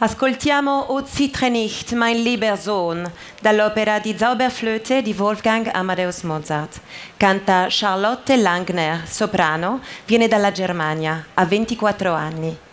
Ascoltiamo O zittre nicht, mein lieber Sohn, dall'opera di Zauberflöte di Wolfgang Amadeus Mozart. Canta Charlotte Langner, soprano, viene dalla Germania, ha 24 anni.